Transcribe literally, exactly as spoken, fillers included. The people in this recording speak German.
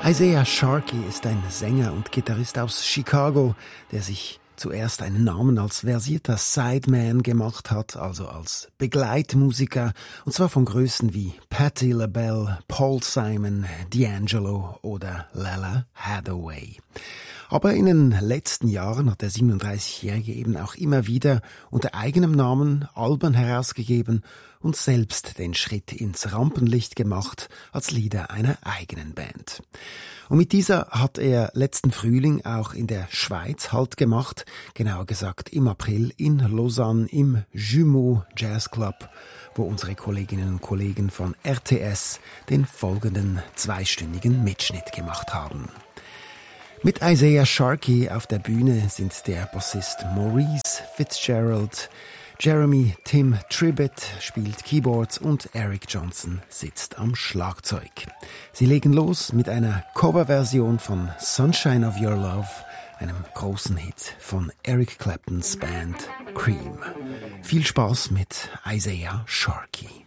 Isaiah Sharkey ist ein Sänger und Gitarrist aus Chicago, der sich zuerst einen Namen als versierter Sideman gemacht hat, also als Begleitmusiker, und zwar von Größen wie Patti LaBelle, Paul Simon, D'Angelo oder Lala Hathaway. Aber in den letzten Jahren hat der siebenunddreißigjährige eben auch immer wieder unter eigenem Namen Alben herausgegeben und selbst den Schritt ins Rampenlicht gemacht als Leader einer eigenen Band. Und mit dieser hat er letzten Frühling auch in der Schweiz Halt gemacht, genauer gesagt im April in Lausanne im Jumeau Jazz Club, wo unsere Kolleginnen und Kollegen von R T S den folgenden zweistündigen Mitschnitt gemacht haben. Mit Isaiah Sharkey auf der Bühne sind der Bassist Maurice Fitzgerald, Jeremy Tim Tribbett spielt Keyboards und Eric Johnson sitzt am Schlagzeug. Sie legen los mit einer Coverversion von Sunshine of Your Love, einem großen Hit von Eric Claptons Band Cream. Viel Spaß mit Isaiah Sharkey.